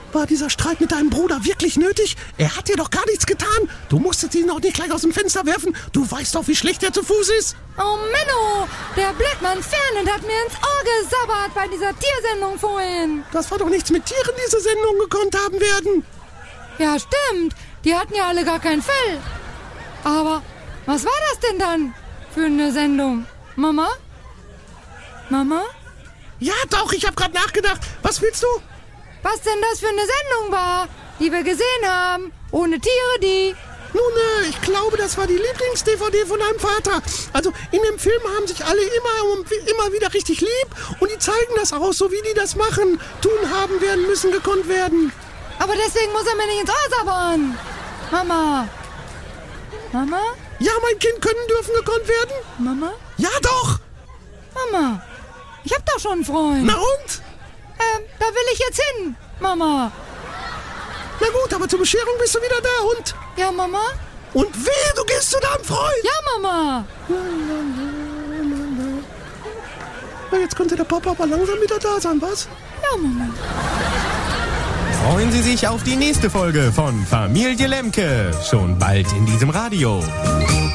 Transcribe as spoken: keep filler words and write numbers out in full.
War dieser Streit mit deinem Bruder wirklich nötig? Er hat dir doch gar nichts getan. Du musstest ihn doch nicht gleich aus dem Fenster werfen. Du weißt doch, wie schlecht er zu Fuß ist. Oh Menno, der Blackman Fernand hat mir ins Ohr gesabbert bei dieser Tiersendung vorhin. Das war doch nichts mit Tieren, diese Sendung gekonnt haben werden. Ja, stimmt. Die hatten ja alle gar kein Fell. Aber was war das denn dann für eine Sendung? Mama? Mama? Ja, doch, ich habe gerade nachgedacht. Was willst du? Was denn das für eine Sendung war, die wir gesehen haben? Ohne Tiere, die... Nun, äh, ich glaube, das war die Lieblings-D V D von deinem Vater. Also, in dem Film haben sich alle immer und immer wieder richtig lieb und die zeigen das auch, so wie die das machen. Tun, haben, werden, müssen, gekonnt werden. Aber deswegen muss er mir nicht ins Ohr sabbern. Mama. Mama? Ja, mein Kind, können, dürfen, gekonnt werden? Mama? Ja, doch. Mama, ich hab doch schon einen Freund. Na und? Ähm, da will ich jetzt hin, Mama. Na gut, aber zur Bescherung bist du wieder da und... Ja, Mama? Und wehe, du gehst zu deinem Freund. Ja, Mama. Na, jetzt könnte der Papa aber langsam wieder da sein, was? Ja, Mama. Freuen Sie sich auf die nächste Folge von Familie Lemke. Schon bald in diesem Radio.